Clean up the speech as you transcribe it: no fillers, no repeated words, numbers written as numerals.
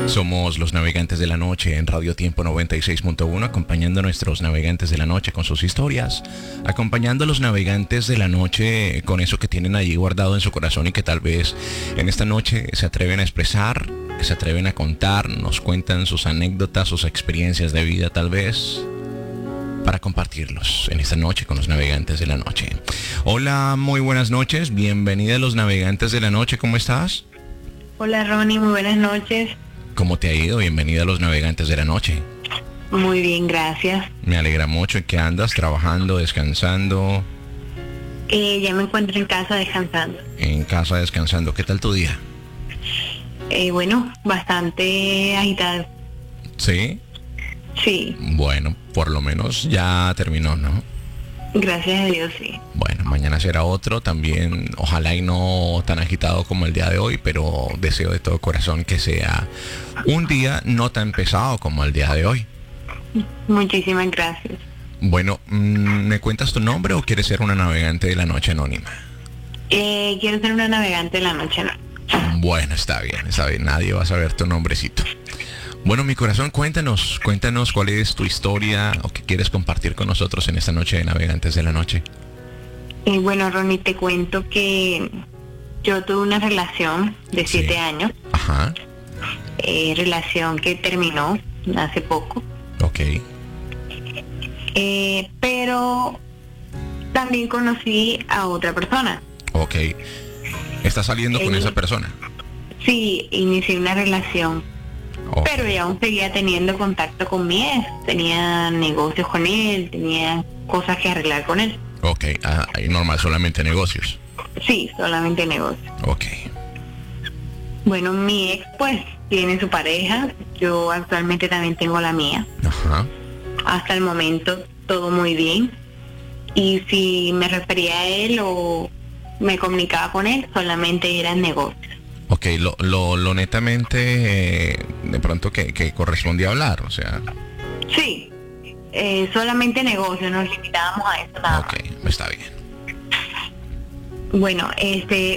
Somos los navegantes de la noche en Radio Tiempo 96.1, acompañando a nuestros navegantes de la noche con sus historias, acompañando a los navegantes de la noche con eso que tienen allí guardado en su corazón y que tal vez en esta noche se atreven a expresar, se atreven a contar, nos cuentan sus anécdotas, sus experiencias de vida tal vez, para compartirlos en esta noche con los navegantes de la noche. Hola, muy buenas noches, bienvenida a los navegantes de la noche, ¿cómo estás? Hola Ronnie, muy buenas noches. ¿Cómo te ha ido? Bienvenida a los navegantes de la noche. Muy bien, gracias. Me alegra mucho. ¿En qué andas? ¿Trabajando? ¿Descansando? Ya me encuentro en casa descansando. En casa descansando. ¿Qué tal tu día? Bueno, bastante agitado. ¿Sí? Sí. Bueno, por lo menos ya terminó, ¿no? Gracias a Dios, sí. Bueno, mañana será otro también, ojalá y no tan agitado como el día de hoy, pero deseo de todo corazón que sea un día no tan pesado como el día de hoy. Muchísimas gracias. Bueno, ¿me cuentas tu nombre o quieres ser una navegante de la noche anónima? Quiero ser una navegante de la noche, ¿no? Bueno, está bien, nadie va a saber tu nombrecito. Bueno, mi corazón, cuéntanos cuál es tu historia o qué quieres compartir con nosotros en esta noche de Navegantes de la Noche. Bueno, Ronnie, te cuento que yo tuve una relación de 7 años. Ajá. Relación que terminó hace poco. Ok. Pero también conocí a otra persona. Ok. ¿Estás saliendo con esa persona? Sí, inicié una relación. Okay. Pero ella aún seguía teniendo contacto con mi ex. Tenía negocios con él, tenía cosas que arreglar con él. Ok, ahí normal, solamente negocios. Sí, solamente negocios. Ok. Bueno, mi ex pues tiene su pareja. Yo actualmente también tengo la mía. Ajá. Hasta el momento todo muy bien. Y si me refería a él o me comunicaba con él, solamente eran negocios. Ok, lo netamente de pronto que correspondía hablar, o sea. Sí, solamente negocios, nos limitábamos a eso nada más. Ok, está bien. Bueno,